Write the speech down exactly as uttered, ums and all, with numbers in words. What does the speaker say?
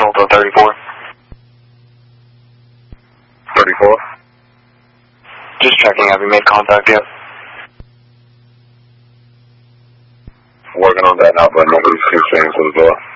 Delta thirty-four. thirty-four? Just checking, have you made contact yet? Working on that now, but nobody's seen things with the door.